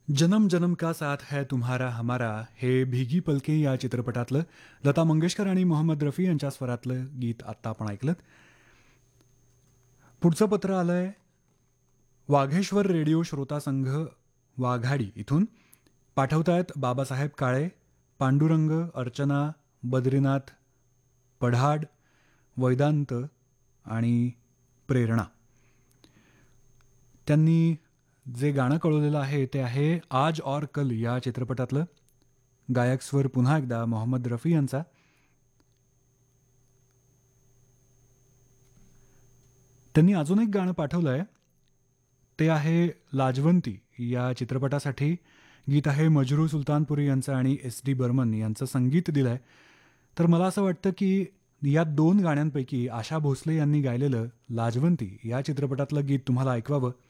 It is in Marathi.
जनम जनम का साथ है तुम्हारा हमारा हे भीगी पलके या चित्रपटातलं लता मंगेशकर आणि मोहम्मद रफी यांच्या स्वरातलं गीत आत्ता आपण ऐकलं. पुढचं पत्र आलंय वाघेश्वर रेडिओ श्रोता संघ वाघाडी इथून. पाठवतायत बाबासाहेब काळे, पांडुरंग, अर्चना, बद्रीनाथ पढाड, वैदांत आणि प्रेरणा. त्यांनी जे गाणं कळवलेलं आहे ते आहे आज और कल या चित्रपटातलं. गायक स्वर पुन्हा एकदा मोहम्मद रफी यांचा. त्यांनी अजून एक गाणं पाठवलं आहे ते आहे लाजवंती या चित्रपटासाठी. गीत आहे मजरू सुलतानपुरी यांचं आणि एस डी बर्मन यांचं संगीत दिलं आहे. तर मला असं वाटतं की या दोन गाण्यांपैकी आशा भोसले यांनी गायलेलं लाजवंती या चित्रपटातलं गीत तुम्हाला ऐकवावं